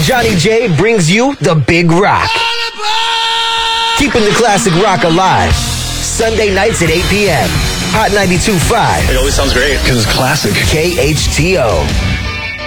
Johnny J brings you the Big Rock. Keeping the classic rock alive. Sunday nights at 8 p.m. Hot 92.5. It always sounds great because it's classic. KHTO.